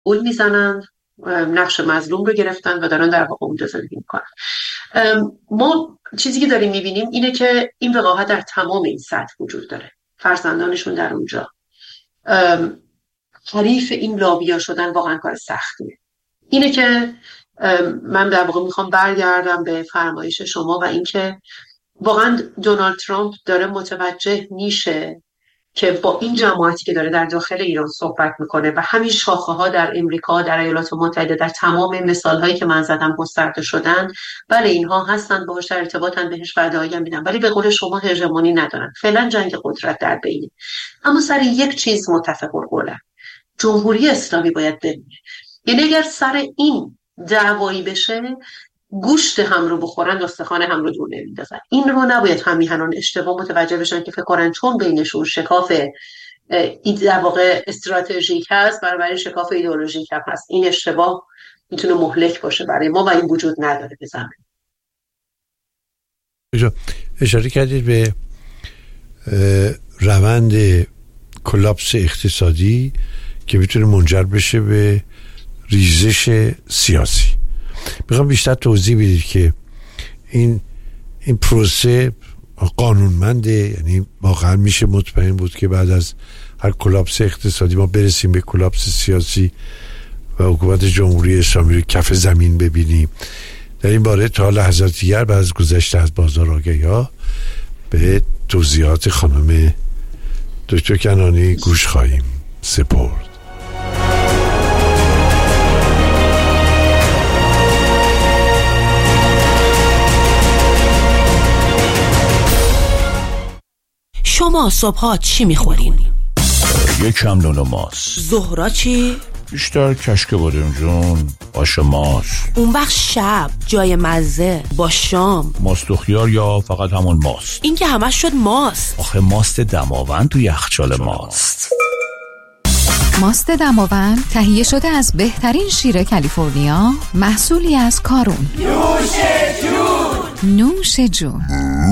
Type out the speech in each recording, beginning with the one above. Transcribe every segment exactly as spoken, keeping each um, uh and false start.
گول میزنن، نقش مظلوم رو گرفتن و دارن در واقع اونجا زندگی میکنن. ما چیزی که داریم میبینیم اینه که این وقاحت در تمام این سطح وجود داره. فرزندانشون در اونجا حریف این لابیا شدن واقعا کار سختیه. اینه که من در واقع میخوام برگردم به فرمایش شما و اینکه واقعا دونالد ترامپ داره متوجه میشه که با این جماعتی که داره در داخل ایران صحبت میکنه و همین شاخه ها در امریکا، در ایالات متحده، در تمام مثال هایی که من زدم گسترده شدن، بله اینها هستن، باهاش در ارتباطن، بهش وعده‌ای هم میدن، ولی به قول شما هژمونی ندارن. فعلا جنگ قدرت در بینه. اما سر یک چیز متفق القولن، جمهوری اسلامی باید بمونه. یعنی اگر سر این دعوایی بشه، گوشت هم رو بخورن استخوان هم رو دور نمیندازن. این رو نباید هم میهنان اشتباه متوجه بشن که فکر کنن چون بینشون شکاف در واقع استراتژیک هست برای شکاف ایدئولوژیک هم هست. این اشتباه میتونه مهلک باشه برای ما و این وجود نداره به زمین. اشاره کردید به روند کلاپس اقتصادی که میتونه منجر بشه به ریزش سیاسی. میخوام بیشتر توضیح بدید که این این پروسه قانونمنده، یعنی واقعا میشه مطمئن بود که بعد از هر کلاپس اقتصادی ما برسیم به کلاپس سیاسی و حکومت جمهوری اسلامی رو کف زمین ببینیم. در این باره تا لحظات دیگر بعد از گذشته از بازار آگهی‌ها به توضیحات خانم دکتر کنانی گوش خواهیم سپرد. شما صبحا چی میخورین؟ یک کم نون و ماست. ظهرا چی؟ بیشتر کشک بادمجون، آش ماست. اون وقت شب جای مزه با شام ماست و خیار یا فقط همون ماست؟ این که همش شد ماست. آخه ماست دماوند تو یخچال ماست. ماست دماوند تهیه شده از بهترین شیر کالیفرنیا، محصولی از کارون. نوش جون. نوش جون.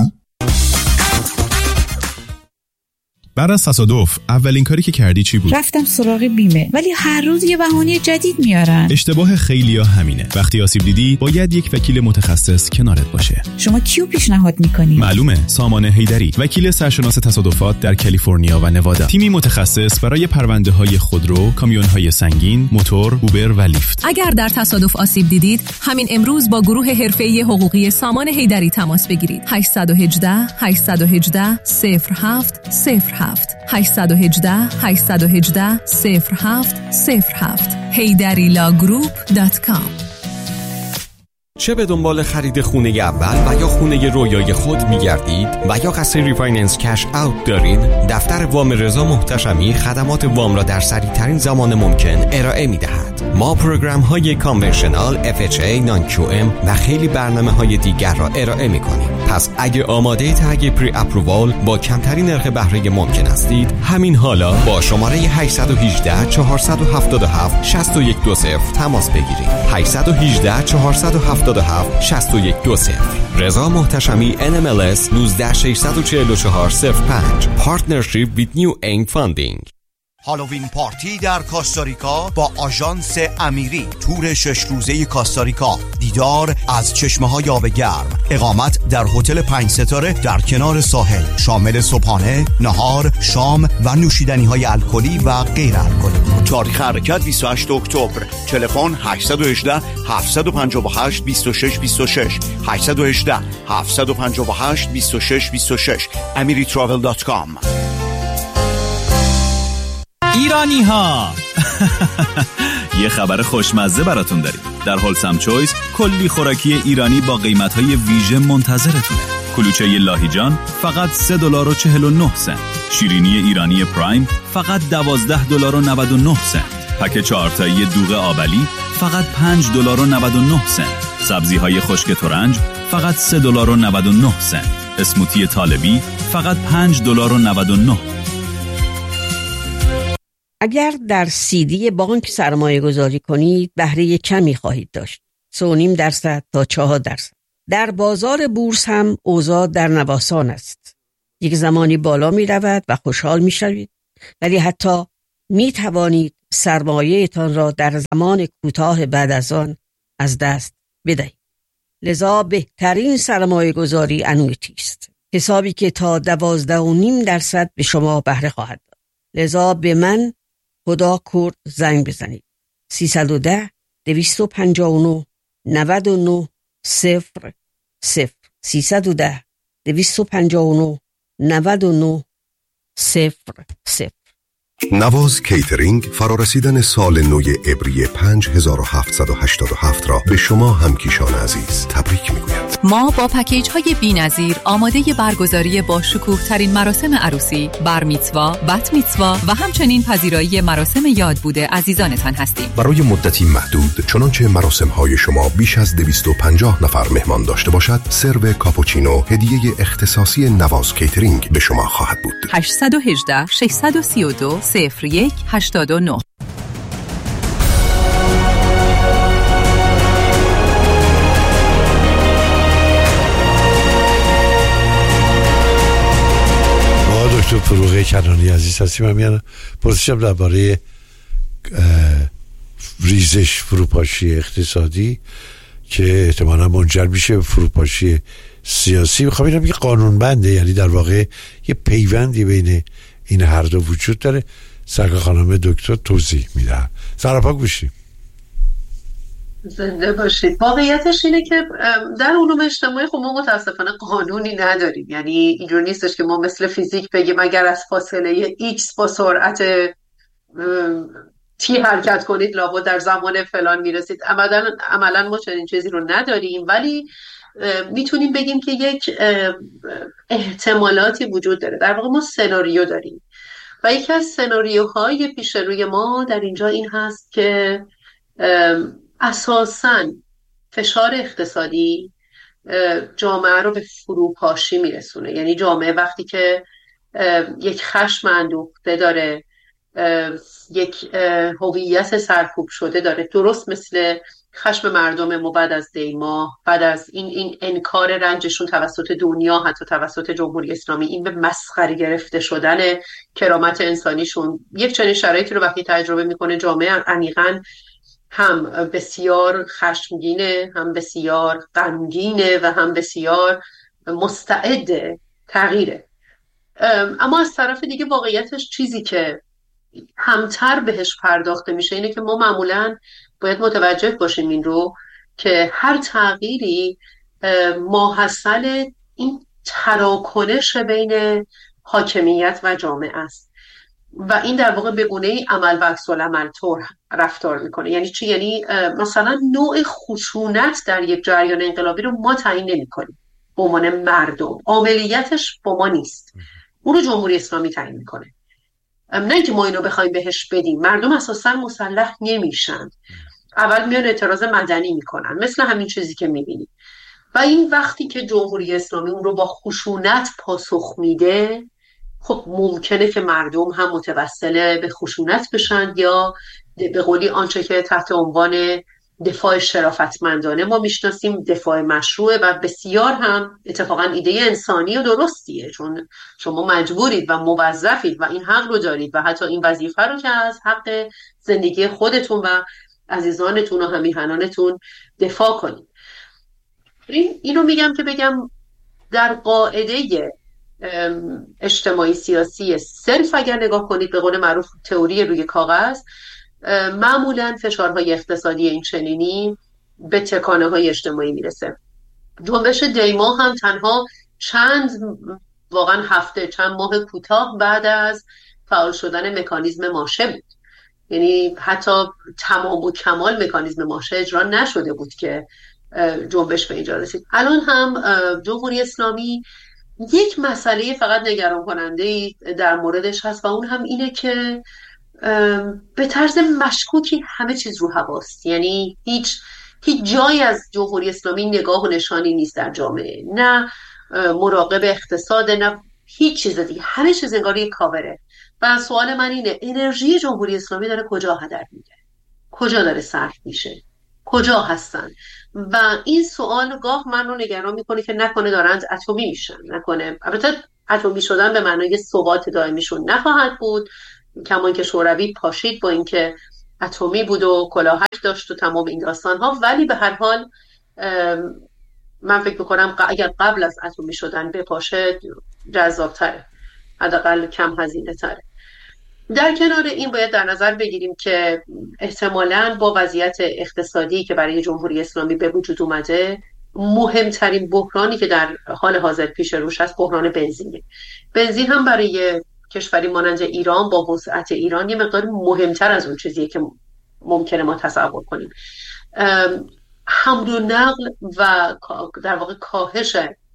بعد از تصادف اولین کاری که کردی چی بود؟ رفتم سراغ بیمه، ولی هر روز یه بهونه جدید میارن. اشتباه خیلیا همینه. وقتی آسیب دیدی باید یک وکیل متخصص کنارت باشه. شما کیو پیشنهاد میکنی؟ معلومه، سامان حیدری، وکیل سرشناس تصادفات در کالیفرنیا و نوادا. تیمی متخصص برای پرونده‌های خودرو، کامیون‌های سنگین، موتور، اوبر و لیفت. اگر در تصادف آسیب دیدید، همین امروز با گروه حرفه‌ای حقوقی سامان حیدری تماس بگیرید. هشت یک هشت هشت یک هشت صفر هفت صفر هفت هشت یک هشت هشت یک هشت صفر هفت صفر هفت حیدری لا گروپ دات کام. چه به دنبال خرید خونه اول و یا خونه رویای خود می‌گردید و یا قصد ریفایننس کش اوت دارید، دفتر وام رضا محتشمی خدمات وام را در سریع‌ترین زمان ممکن ارائه می‌دهد. ما پروگرام‌های کانونشنال، اف اچ ای، نان کیو ام و خیلی برنامه‌های دیگر را ارائه می‌کنیم. پس اگه آماده تگ پری اپرووال با کمترین نرخ بهره ممکن هستید، همین حالا با شماره هشت یک هشت چهار هفت هفت شش یک دو صفر تماس بگیرید. هشت یک هشت چهار هفت هفت شش یک دو صفر. رضا محتشمی ان ام ال اس یک نه شش چهار چهار صفر پنج. پارتنرشیپ ویت نیو اینگ فاندینگ. هالووین پارتی در کاستاریکا با آژانس امیری. تور شش روزه کاستاریکا، دیدار از چشمه‌های آب گرم، اقامت در هتل پنج ستاره در کنار ساحل، شامل صبحانه، نهار، شام و نوشیدنی‌های الکلی و غیر الکلی. تاریخ حرکت بیست و هشتم اکتبر. تلفن هشت یک هشت هفت پنج هشت دو شش دو شش هشت یک هشت هفت پنج هشت دو شش دو شش امری تراول دات کام. ایرانی ها یه خبر خوشمزه براتون داریم. در هولسم چویس کلی خوراکی ایرانی با قیمت‌های ویژه منتظرتونه. کلوچه لاهیجان فقط سه دلار و چهل و نه سنت. شیرینی ایرانی پرایم فقط دوازده دلار و نود و نه سنت. پک چهارتایی دوغ آبلی فقط پنج دلار و نود و نه سنت. سبزی‌های خشک ترنج فقط سه دلار و نود و نه سنت. اسموتی طالبی فقط پنج دلار و نود و نه. اگر در سیدی بانک سرمایه گذاری کنید بهره کمی خواهید داشت، سه و نیم درصد تا چهار درصد. در بازار بورس هم اوضاع در نوسان است. یک زمانی بالا می رود و خوشحال می شوید، ولی حتی می توانید سرمایه‌تان را در زمان کوتاه بعد از آن از دست بدهید. لذا بهترین سرمایه گذاری انویتی است، حسابی که تا دوازده و نیم درصد به شما بهره خواهد داد. لذا به من خدا کرد زنگ بزنید. سیصد و ده دویست و پنجاه و نه نود و نه صفر صفر سیصد و ده دویست و پنجاه و نه نود و نه صفر صفر. نواز کیترینگ فرارسیدن سال نو عبری پنج هزار و هفتصد و هشتاد و هفت را به شما همکیشان عزیز تبریک میگوید. ما با پکیج های بی‌نظیر آماده برگزاری با شکوه ترین مراسم عروسی، بر میتزوا، بت میتزوا و همچنین پذیرایی مراسم یاد بوده عزیزانتان هستیم. برای مدتی محدود، چنانچه مراسم های شما بیش از دویست و پنجاه نفر مهمان داشته باشد، سرو کاپوچینو هدیه اختصاصی نواز کیترینگ به شما خواهد بود. هشت یک هشت شش سه دو صفر یک هشتاد و نه. ما دکتر فروغ کنانی عزیز هستیم. من میانم پرسشم درباره ریزش فروپاشی اقتصادی که احتمالا منجر میشه به فروپاشی سیاسی. میخوام ببینم یه قانونبنده، یعنی در واقع یه پیوندی بین این هر دو وجود داره. سرکار خانم دکتر توضیح میدن. سراپا گوشی. زنده باشید. واقعیتش اینه که در علوم اجتماعی خب ما متاسفانه قانونی نداریم. یعنی اینجور نیستش که ما مثل فیزیک بگیم اگر از فاصله ایکس با سرعت تی حرکت کنید لابد در زمان فلان میرسید. عملا عملا ما چنین چیزی رو نداریم، ولی میتونیم بگیم که یک احتمالاتی وجود داره. در واقع ما سناریو داریم و یکی از سناریوهای پیش روی ما در اینجا این هست که اساساً فشار اقتصادی جامعه رو به فروپاشی میرسونه. یعنی جامعه وقتی که یک خشم اندوخته داره، یک هویت سرکوب شده داره، درست مثل خشم مردم ما بعد از دیما، بعد از این این انکار رنجشون توسط دنیا، حتی توسط جمهوری اسلامی، این به مسخره گرفته شدن کرامت انسانیشون، یک چنین شرایطی رو وقتی تجربه میکنه جامعه عمیقاً هم بسیار خشمگینه، هم بسیار غمگینه و هم بسیار مستعد تغییره. اما از طرف دیگه واقعیتش چیزی که همتر بهش پرداخته میشه اینه که ما معمولاً باید متوجه باشیم این رو که هر تغییری ماحصل این تراکنش بین حاکمیت و جامعه است و این در واقع به گونه‌ای عمل و عکس العمل طور رفتار میکنه. یعنی چی؟ یعنی مثلا نوع خشونت در یک جریان انقلابی رو ما تعیین نمی‌کنیم به عنوان مردم، عملیاتش با ما نیست، اون رو جمهوری اسلامی تعیین میکنه. نه اینکه ما اینو بخوایم بهش بدیم. مردم اساسا مسلح نمیشن، اول میان اعتراض مدنی میکنن مثل همین چیزی که میبینیم و این وقتی که جمهوری اسلامی اون رو با خشونت پاسخ میده، خب ممکنه که مردم هم متوسل به خشونت بشن یا به قولی آنچه که تحت عنوان دفاع شرافتمندانه ما میشناسیم دفاع مشروعه و بسیار هم اتفاقا ایده انسانی و درستیه، چون شما مجبورید و موظفید و این حق رو دارید و حتی این وظیفه رو که از حق زندگی خودتون و عزیزانتون و همیهنانتون دفاع کنید. این اینو میگم که بگم در قاعده اجتماعی سیاسی صرف اگر نگاه کنید به قول معروف تئوری روی کاغذ، معمولاً فشارهای اقتصادی این چنینی به تکانه های اجتماعی میرسه. جنبش دیما هم تنها چند واقعا هفته چند ماه کوتاه بعد از فعال شدن مکانیزم ماشه بود. یعنی حتی تمام و کمال مکانیزم ماشه اجرا نشده بود که جنبش به اینجا رسید. الان هم جمهوری اسلامی یک مسئله فقط نگران کننده در موردش هست و اون هم اینه که به طرز مشکوکی همه چیز رو هواست. یعنی هیچ هیچ جایی از جمهوری اسلامی نگاه و نشانی نیست در جامعه، نه مراقب اقتصاد، نه هیچ چیز دیگه، همه چیز انگار یک کاوره. و سوال من اینه انرژی جمهوری اسلامی داره کجا هدر میره؟ کجا داره صرف میشه؟ کجا هستن؟ و این سوال گاه من رو نگران میکنه که نکنه دارند اتمی میشن، نکنه البته اتمی شدن به معنای ثبات دائمیشون نخواهد بود، کمان که شوروی پاشید با اینکه اتمی بود و کلاهک داشت و تمام این داستان ها، ولی به هر حال من فکر میکنم اگر قبل از اتمی شدن بپاشه جذابتره، حداقل کم هزینه تره. در کنار این باید در نظر بگیریم که احتمالاً با وضعیت اقتصادی که برای جمهوری اسلامی به وجود اومده، مهمترین بحرانی که در حال حاضر پیش روش هست بحران بنزینه. بنزین هم برای کشوری مانند ایران با وسعت ایران یه مقدار مهمتر از اون چیزیه که ممکنه ما تصور کنیم. حمل و نقل و در واقع کاهش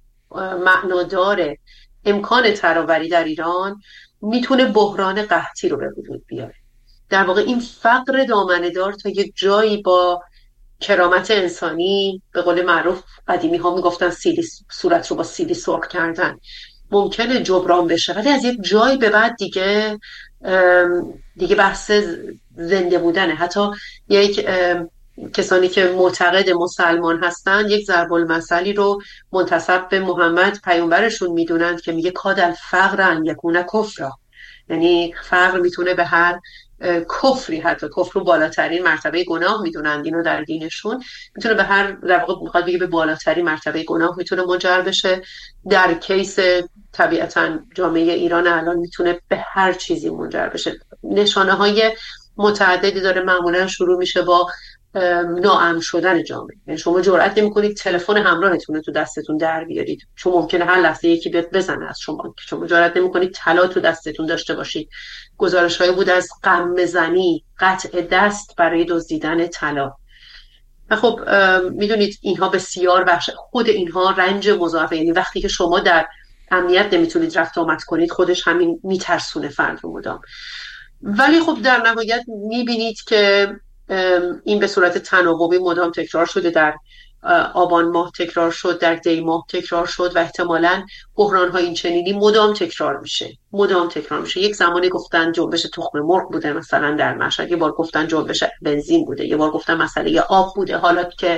معنادار امکان ترابری در ایران میتونه بحران قحطی رو به وجود بیاره. در واقع این فقر دامنه‌دار تا یک جایی با کرامت انسانی، به قول معروف قدیمی ها میگفتن سیلی صورت رو با سیلی سرخ کردن، ممکنه جبران بشه، ولی از یک جایی به بعد دیگه دیگه بحث زنده بودنه. حتی یک کسانی که معتقد مسلمان هستن یک ضرب المثلی رو منتسب به محمد پیامبرشون میدونند که میگه کاد الفقر ان یکون کفرا، یعنی فقر میتونه به هر کفری، حتی کفر رو بالاترین مرتبه گناه میدونند اینو در دینشون، میتونه به هر، در واقع میخواد بگه به بالاترین مرتبه گناه میتونه منجر بشه. در کیس طبیعتا جامعه ایران الان میتونه به هر چیزی منجر بشه. نشانه های متعددی داره، معمولا شروع میشه با ناامن شدن جامعه. یعنی شما جرئت نمی‌کنید تلفن همراهتون رو تو دستتون در بیارید، چون ممکنه هر لحظه یکی بیاد بزنه از شما. شما جرئت نمی‌کنید طلا تو دستتون داشته باشید. گزارش‌هایی بود از قمه‌زنی، قطع دست برای دزدیدن طلا. و خب میدونید اینها بسیار وحش، خود اینها رنج مضاعفه. یعنی وقتی که شما در امنیت نمیتونید رفت آمد کنید، خودش همین میترسونه فرد رو مدام. ولی خب در نهایت میبینید که این به صورت تناوبی مدام تکرار شده، در آبان ماه تکرار شد، در دی ماه تکرار شد و احتمالاً بحران‌های این چنینی مدام تکرار میشه مدام تکرار میشه. یک زمانی گفتن جنبش تخم مرغ بوده مثلا در مشهد، یه بار گفتن جنبش بنزین بوده، یه بار گفتن مسئله آب بوده، حالا که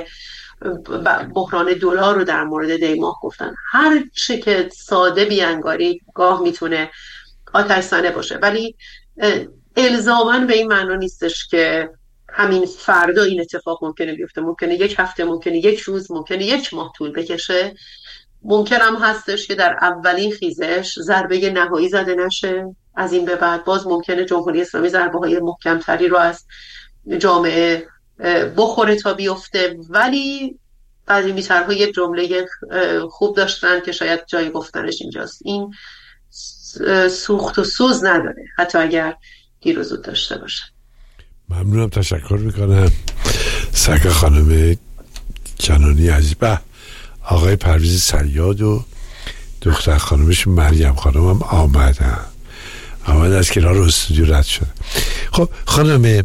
بحران دلار رو در مورد دی ماه گفتن. هر چه که ساده بیانگاری گاه میتونه آتش زنه باشه، ولی الزاماً به این معنا نیستش که همین فردا این اتفاق ممکنه بیفته. ممکنه یک هفته، ممکنه یک روز، ممکنه یک ماه طول بکشه. ممکن هم هستش که در اولین خیزش ضربه نهایی زده نشه، از این به بعد باز ممکنه جمهوری اسلامی ضربه های محکمتری رو از جامعه بخوره تا بیفته. ولی قدیمی‌ترها یک جمله خوب داشتن که شاید جای گفتنش اینجاست: این سوخت و سوز نداره حتی اگر دیر و زود داشته باشه. ممنونم، تشکر میکنم. سگا خانم کنانی عزیز، به آقای پرویز صیاد و دختر خانمش مریم خانم هم آمدن آمد از کنار استودیو رد شد. خب خانم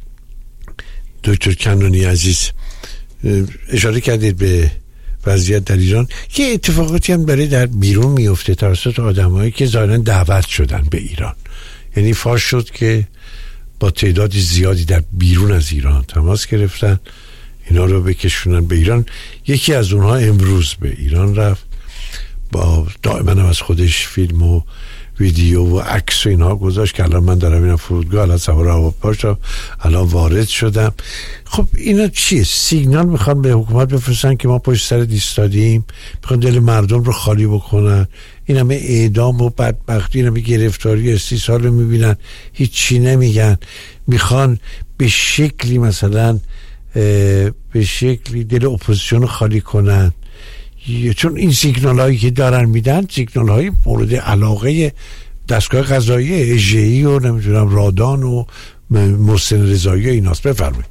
دکتر کنانی عزیز، اشاره کردید به وضعیت در ایران. یه اتفاقاتی هم برای در بیرون میفته توسط آدمایی که ظاهرا دعوت شدن به ایران. یعنی فاش شد که با تعداد زیادی در بیرون از ایران تماس گرفتن اینا رو بکشونن به ایران. یکی از اونها امروز به ایران رفت، با دائما هم از خودش فیلم و ویدیو و عکس و اینها گذاشت که الان من دارم اینم فرودگاه، الان سوار هواپیما، الان وارد شدم. خب اینا چیه؟ سیگنال میخوان به حکومت بفرستن که ما پشت سر ایستادیم، میخوان دل مردم رو خالی بکنن. این همه اعدام و بدبختی، این همه گرفتاری سی سال رو میبینن، هیچ چی نمیگن. میخوان به شکلی مثلا به شکلی دل اپوزیسیون رو خالی کنن، چون این سیگنال هایی که دارن میدن سیگنال های مورد علاقه دستگاه قضایی اژه‌ای و نمیدونم رادان و محسن رضایی ایناست. بفرمایید.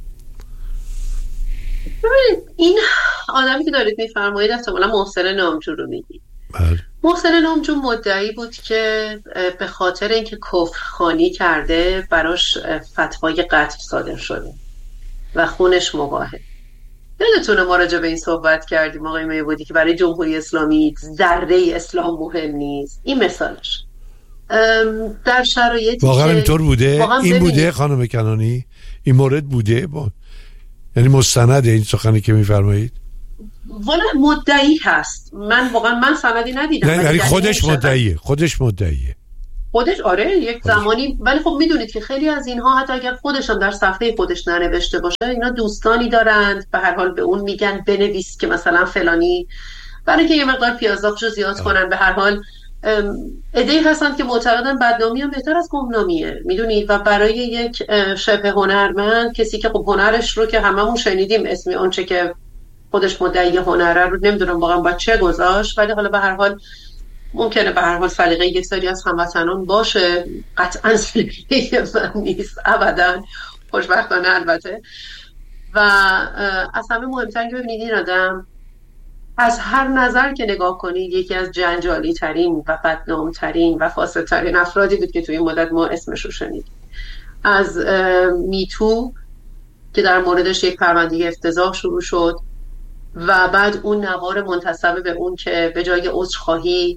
این آدمی که دارید میفرمایید احتمالا محسن نامجو رو میگید. محسن نامجو مدعی بود که به خاطر اینکه کفرخوانی کرده براش فتوای قتل صادر شده و خونش مباحه. یادتونه ما راجع به این صحبت کردیم آقای میبودی که برای جمهوری اسلامی ذره اسلام مهم نیست. این مثالش در شرایطی واقعا که اینطور بوده، این بوده خانم کنانی، این مورد بوده با... یعنی مستنده این سخنی که میفرمایید؟ والا مدعی هست. من واقعا من سندی ندیدم. نه یعنی خودش مدعیه، خودش مدعیه. خودش آره یک زمانی، ولی خب میدونید که خیلی از اینها حتی اگر خودشان در صفحه خودش ننوشته باشه، اینا دوستانی دارند به هر حال به اون میگن بنویس که مثلا فلانی، برای که یه مقدار پیازداغشو زیاد کنن. به هر حال ایده هستن که معتقدن بدنامی هم بهتر از گمنامیه، میدونید. و برای یک شبه هنرمند، کسی که خب هنرش رو که هممون شنیدیم اسمی اونچه که خودش مدعی هنره رو نمیدونم واقعا با چه گذاشت، ولی حالا به هر حال ممکنه به هر حال سلیقه یک سری از هموطنان باشه، قطعا سلیقه من نیست ابدا، خوشبختانه البته. و از همه مهمتر که ببینید این آدم از هر نظر که نگاه کنید یکی از جنجالی ترین و بدنام ترین و فاسد ترین افرادی بود که توی مدت ما اسمش رو شنیدیم. از میتو که در موردش یک پرونده افتضاح شروع شد و بعد اون نوار منتسب به اون که به جای عذرخواهی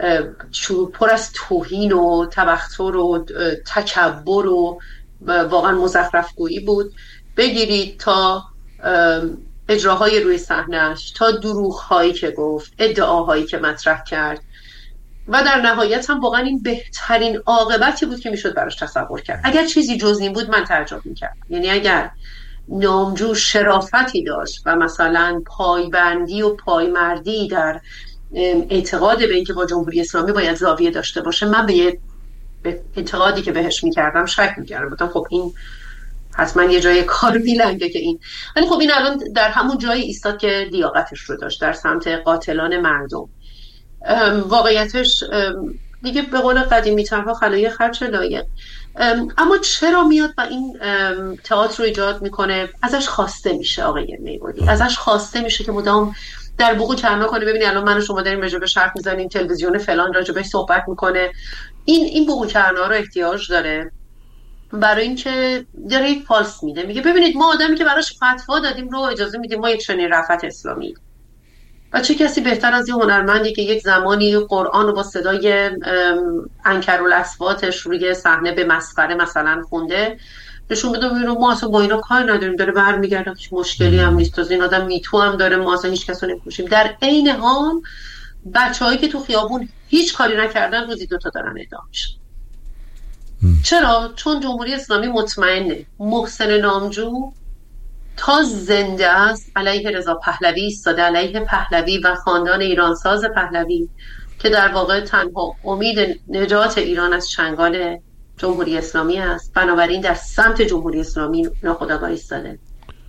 پر از توهین و تبختر و تکبر و واقعا مزخرفگویی بود، بگیرید تا اجراهای روی صحنه‌اش، تا دروغ‌هایی که گفت، ادعاهایی که مطرح کرد و در نهایت هم واقعا این بهترین عاقبتی بود که میشد براش تصور کرد. اگر چیزی جز این بود من تعجب میکردم. یعنی اگر نامجو شرافتی داشت و مثلا پایبندی و پایمردی در اعتقاد به اینکه با جمهوری اسلامی باید زاویه داشته باشه، من به اعتقادی که بهش میکردم شک میکردم. بودم خب این حتما یه جای کار میلنگه که این، ولی خب این الان در همون جایی ایستاد که لیاقتش رو داشت در سمت قاتلان مردم. واقعیتش دیگه به قول قدیمی ترها خلایق خرچ لایق. اما چرا میاد و این تئاتر رو ایجاد میکنه؟ ازش خواسته میشه آقای میگودی، ازش خواسته میشه که مدام در بوق کرنا کنه. ببینید الان من و شما داریم راجع به حرف میزنیم، تلویزیون فلان راجع بهش صحبت میکنه. این این بوق کرنا رو احتیاج داره برای اینکه داره یک پالس میده، میگه ببینید ما آدمی که براش فتوا دادیم رو اجازه میدیم ما یک چنین رفعت اسلامی. و چه کسی بهتر از این هنرمندی که یک زمانی قرآن رو با صدای انکرالاصواتش روی صحنه به مسخره مثلا خونده، نشون بده ببینید ما اصلا با اینا کار نداریم، داره برمیگرده، هیچ مشکلی هم نیست، از این آدم میتو هم داره، ما اصلا هیچ کس رو نمی‌کشیم. در عین حال بچه‌هایی که تو خیابون هیچ کاری نکردن روزی دوتا دارن اعدام میشن. چرا؟ چون جمهوری اسلامی مطمئنه محسن نامجو تا زنده است علیه رضا پهلوی ایستاده، علیه پهلوی و خاندان ایرانساز پهلوی که در واقع تنها امید نجات ایران از چنگال جمهوری اسلامی است. بنابراین در سمت جمهوری اسلامی ناخودآگاه ایستاده.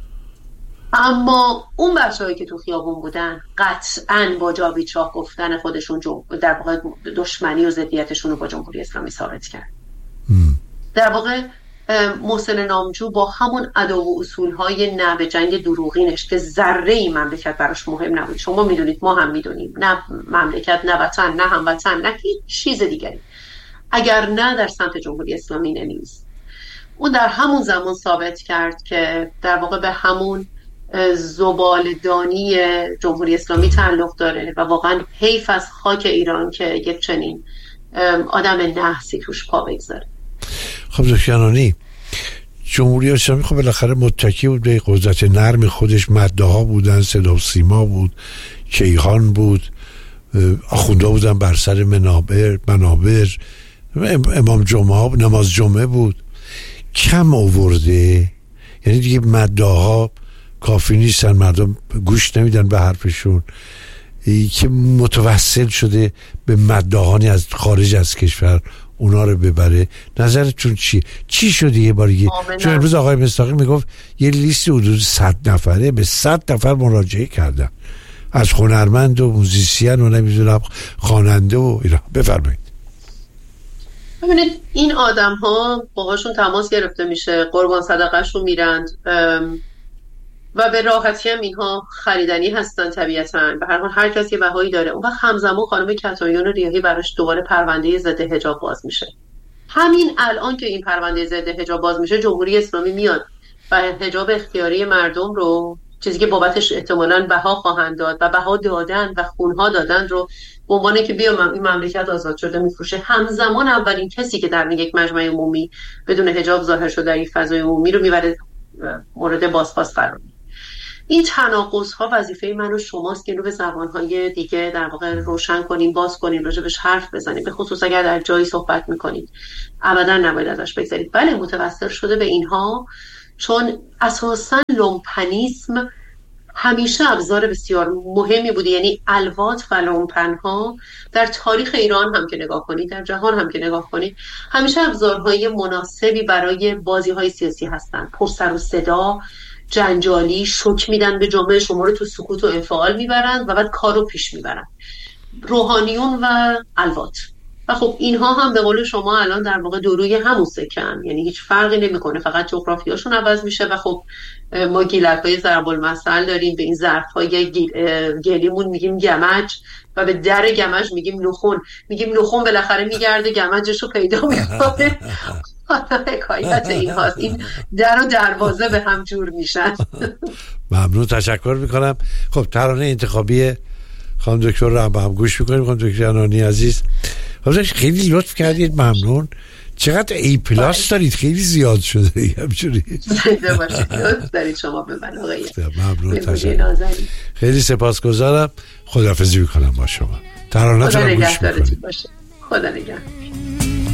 اما اون بچه‌هایی که تو خیابون بودن قطعاً با جاوید شاه گفتن خودشون در واقع دشمنی و ضدیتشون رو با جمهوری اسلامی ثابت کرد. در واقع محسن نامجو با همون ادا و اصولهای نه به جنگ دروغینش که ذره ای مملکت براش مهم نبود، شما میدونید ما هم میدونیم، نه مملکت، نه وطن، نه هموطن، نه هیچ چیز دیگری، اگر نه در سمت جمهوری اسلامی نمیست. اون در همون زمان ثابت کرد که در واقع به همون زبالدانی جمهوری اسلامی تعلق داره و واقعا حیف از خاک ایران که یک چنین آدم نحسی توش پا بگذاره. خب دکترانی، جمهوری اسلامی خب بالاخره متکی بود به قدرت نرم خودش، مداها بودن، صدا و سیما بود، کیهان بود، آخونده بودن بر سر منابر منابر امام جمعه نماز جمعه بود. کم آورده، یعنی دیگه مداها کافی نیستن، مردم گوش نمیدن به حرفشون، که متوسل شده به مداهانی از خارج از کشور اونا رو ببره. نظرتون چی؟ چی شده یه بارگی؟ چون امروز آقای مصداقی میگفت یه لیست حدود صد نفره به صد نفر مراجعه کردن، از هنرمند و موزیسین و نمیدونم خواننده و اینا. بفرمایید. ببینید این آدم ها باهاشون تماس گرفته میشه، قربان صدقه‌ش رو میرند و به راحتی هم اینها خریدنی هستن طبیعتاً. به هر حال هر کسی بهایی داره. اون وقت همزمان خانم کتایون ریاحی براش دوباره پرونده ضد حجاب باز میشه. همین الان که این پرونده ضد حجاب باز میشه، جمهوری اسلامی میاد و حجاب اختیاری مردم رو، چیزی که بابتش احتمالاً بها خواهند داد و بها دادن و خونها دادن رو به عنوان که بیا این مملکت آزاد شده میفروشه. همزمان اولین کسی که در یک مجمع عمومی بدون حجاب ظاهر شده در یک فضای عمومی رو میبره مورد بازخواست قرار میده. این تناقض ها وظیفه من و شماست که اینو به زبان های دیگه در واقع روشن کنیم، باز کنیم، راجبش حرف بزنیم، به خصوص اگر در جایی صحبت میکنید ابدا نباید ازش بگذارید. بله متوسل شده به اینها، چون اساسا لومپنیسم همیشه ابزار بسیار مهمی بوده. یعنی الوات و لومپن ها در تاریخ ایران هم که نگاه کنید، در جهان هم که نگاه کنید، همیشه ابزارهای مناسبی برای بازی های سیاسی هستند. پر سر و صدا، جنجالی، شوک میدن به جامعه، شما رو تو سکوت و انفعال میبرند و بعد کارو پیش میبرند. روحانیون و الوات. و خب اینها هم به قول شما الان در واقع دوروی همون سکن، یعنی هیچ فرقی نمیکنه، فقط جغرافیاشون عوض میشه. و خب ما گیلک‌های ضرب المثل داریم، به این ظرف‌های گلیمون میگیم گمج و به در گمج میگیم نخون. میگیم نخون بالاخره میگرده گمجشو پیدا میکنه. حکایت این هاست، این در و دروازه به هم جور میشن. ممنون، تشکر میکنم. خب ترانه انتخابی خانم دکتر رو هم با هم گوش میکنیم. خانم دکتر عنانی عزیز خیلی لطف کردید، ممنون. چقدر ای پلاس دارید، خیلی زیاد شده همچوری. زنده باشید، لطف دارید شما به من آقای. ممنون، تشکر. خیلی سپاسگزارم. خداحافظی میکنم با شما. ترانه رو گوش میکنیم. خدا نگهدار.